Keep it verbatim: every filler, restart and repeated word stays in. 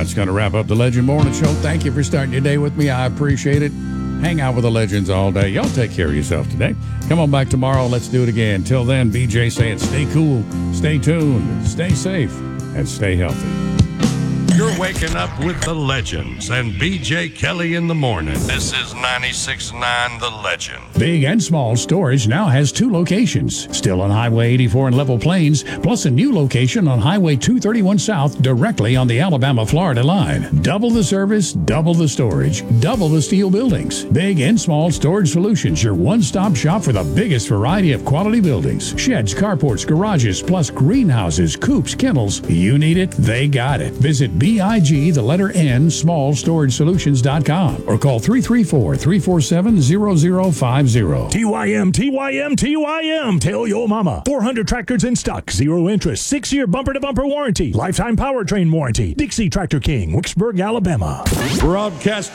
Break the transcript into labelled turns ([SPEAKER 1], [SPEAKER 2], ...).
[SPEAKER 1] that's going to wrap up the Legend Morning Show. Thank you for starting your day with me. I appreciate it. Hang out with the legends all day. Y'all take care of yourself today. Come on back tomorrow. Let's do it again. Till then, B J saying stay cool, stay tuned, stay safe, and stay healthy.
[SPEAKER 2] You're waking up with the legends and B J Kelly in the morning. This is ninety-six point nine The Legend.
[SPEAKER 1] Big and Small Storage now has two locations, still on Highway eighty-four in Level Plains, plus a new location on Highway two thirty-one South, directly on the Alabama-Florida line. Double the service, double the storage, double the steel buildings. Big and Small Storage Solutions, your one-stop shop for the biggest variety of quality buildings. Sheds, carports, garages, plus greenhouses, coops, kennels. You need it, they got it. Visit B I G, the letter N, small storage solutions dot com or call three three four, three four seven, zero zero five zero.
[SPEAKER 3] T Y M, T Y M, T Y M. Tell your mama. four hundred tractors in stock, zero interest, six-year bumper-to-bumper warranty, lifetime powertrain warranty. Dixie Tractor King, Wicksburg, Alabama.
[SPEAKER 2] Broadcast